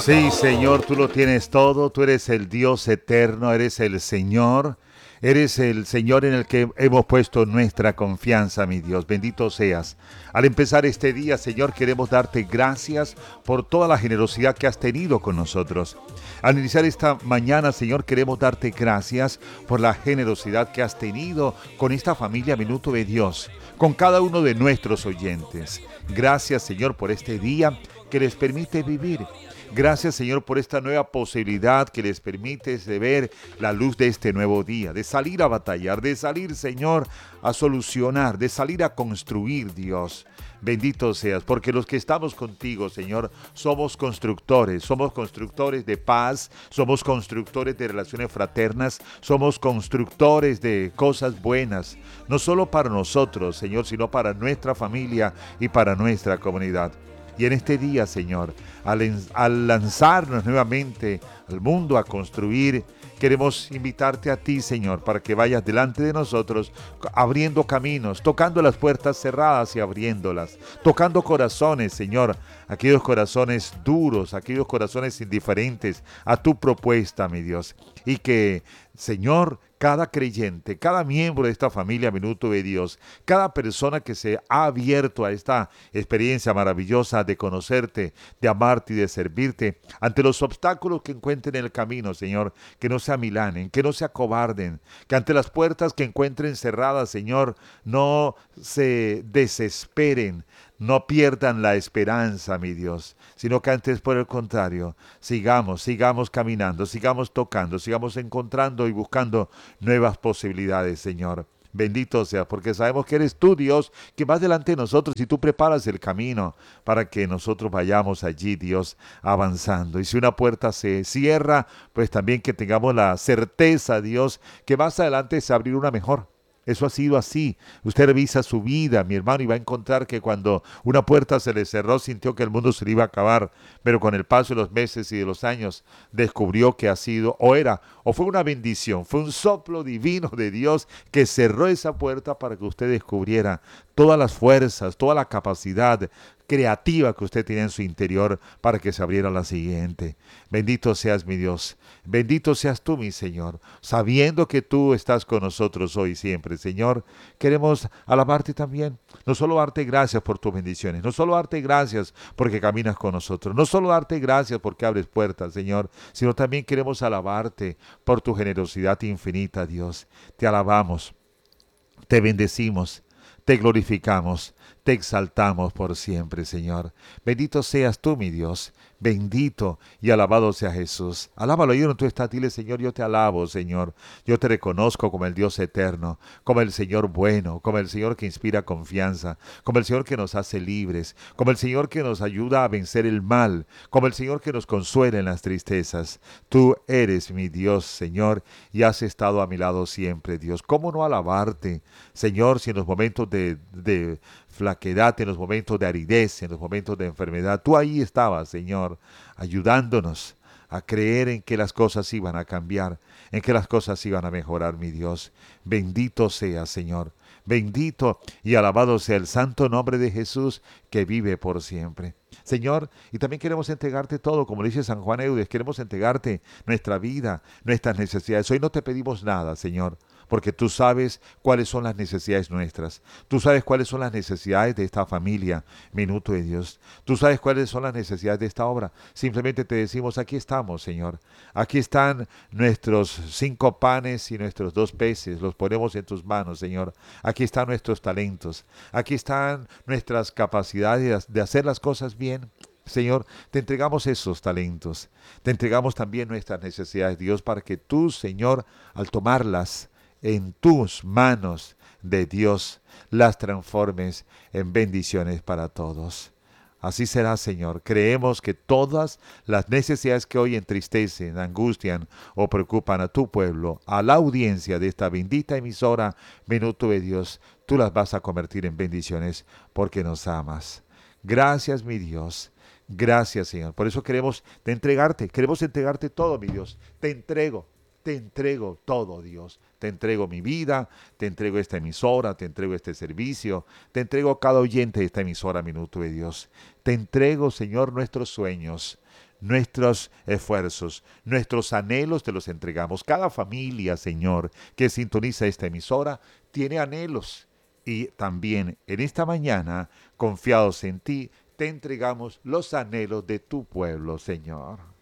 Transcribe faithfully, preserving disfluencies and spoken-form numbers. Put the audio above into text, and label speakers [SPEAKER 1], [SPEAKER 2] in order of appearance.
[SPEAKER 1] Sí, Señor, tú lo tienes todo, tú eres el Dios eterno, eres el Señor, eres el Señor en el que hemos puesto nuestra confianza, mi Dios, bendito seas. Al empezar este día, Señor, queremos darte gracias por toda la generosidad que has tenido con nosotros. Al iniciar esta mañana, Señor, queremos darte gracias por la generosidad que has tenido con esta familia Minuto de Dios, con cada uno de nuestros oyentes. Gracias, Señor, por este día que les permite vivir. Gracias, Señor, por esta nueva posibilidad que les permite de ver la luz de este nuevo día, de salir a batallar, de salir, Señor, a solucionar, de salir a construir, Dios. Bendito seas, porque los que estamos contigo, Señor, somos constructores, somos constructores de paz, somos constructores de relaciones fraternas, somos constructores de cosas buenas, no solo para nosotros, Señor, sino para nuestra familia y para nuestra comunidad. Y en este día, Señor, al, al lanzarnos nuevamente al mundo a construir, queremos invitarte a ti, Señor, para que vayas delante de nosotros, abriendo caminos, tocando las puertas cerradas y abriéndolas, tocando corazones, Señor, aquellos corazones duros, aquellos corazones indiferentes a tu propuesta, mi Dios. Y que, Señor, cada creyente, cada miembro de esta familia Minuto de Dios, cada persona que se ha abierto a esta experiencia maravillosa de conocerte, de amarte y de servirte, ante los obstáculos que encuentren en el camino, Señor, que no se amilanen, que no se acobarden, que ante las puertas que encuentren cerradas, Señor, no se desesperen, no pierdan la esperanza, mi Dios, sino que antes, por el contrario, sigamos, sigamos caminando, sigamos tocando, sigamos encontrando y buscando nuevas posibilidades, Señor. Bendito sea, porque sabemos que eres tú, Dios, que vas delante de nosotros y tú preparas el camino para que nosotros vayamos allí, Dios, avanzando. Y si una puerta se cierra, pues también que tengamos la certeza, Dios, que más adelante se abrirá una mejor. Eso ha sido así. Usted revisa su vida, mi hermano, y va a encontrar que cuando una puerta se le cerró, sintió que el mundo se le iba a acabar. Pero con el paso de los meses y de los años, descubrió que ha sido, o era, o fue una bendición, fue un soplo divino de Dios que cerró esa puerta para que usted descubriera todas las fuerzas, toda la capacidad creativa que usted tiene en su interior para que se abriera la siguiente. Bendito seas, mi Dios. Bendito seas tú, mi Señor. Sabiendo que tú estás con nosotros hoy y siempre, Señor, queremos alabarte también. No solo darte gracias por tus bendiciones, no solo darte gracias porque caminas con nosotros, no solo darte gracias porque abres puertas, Señor, sino también queremos alabarte por tu generosidad infinita, Dios. Te alabamos, te bendecimos, te glorificamos, te exaltamos por siempre, Señor. Bendito seas tú, mi Dios. Bendito y alabado sea Jesús. Alábalo ahí donde tú estás. Dile, Señor, yo te alabo, Señor. Yo te reconozco como el Dios eterno, como el Señor bueno, como el Señor que inspira confianza, como el Señor que nos hace libres, como el Señor que nos ayuda a vencer el mal, como el Señor que nos consuela en las tristezas. Tú eres mi Dios, Señor, y has estado a mi lado siempre, Dios. ¿Cómo no alabarte, Señor, si en los momentos de, de flaquedad, en los momentos de aridez, en los momentos de enfermedad, tú ahí estabas, Señor, ayudándonos a creer en que las cosas iban a cambiar, en que las cosas iban a mejorar, mi Dios. Bendito sea, Señor. Bendito y alabado sea el santo nombre de Jesús que vive por siempre. Señor, y también queremos entregarte todo, como dice San Juan Eudes, queremos entregarte nuestra vida, nuestras necesidades. Hoy no te pedimos nada, Señor, porque tú sabes cuáles son las necesidades nuestras. Tú sabes cuáles son las necesidades de esta familia, Minuto de Dios. Tú sabes cuáles son las necesidades de esta obra. Simplemente te decimos, aquí estamos, Señor. Aquí están nuestros cinco panes y nuestros dos peces. Los ponemos en tus manos, Señor. Aquí están nuestros talentos. Aquí están nuestras capacidades de hacer las cosas bien. Señor, te entregamos esos talentos. Te entregamos también nuestras necesidades, Dios, para que tú, Señor, al tomarlas en tus manos de Dios, las transformes en bendiciones para todos. Así será, Señor. Creemos que todas las necesidades que hoy entristecen, angustian o preocupan a tu pueblo, a la audiencia de esta bendita emisora Minuto de Dios, tú las vas a convertir en bendiciones porque nos amas. Gracias, mi Dios. Gracias, Señor. Por eso queremos de entregarte, queremos entregarte todo, mi Dios. Te entrego. Te entrego todo, Dios. Te entrego mi vida, te entrego esta emisora, te entrego este servicio, te entrego cada oyente de esta emisora Minuto de Dios. Te entrego, Señor, nuestros sueños, nuestros esfuerzos, nuestros anhelos te los entregamos. Cada familia, Señor, que sintoniza esta emisora, tiene anhelos. Y también en esta mañana, confiados en ti, te entregamos los anhelos de tu pueblo, Señor.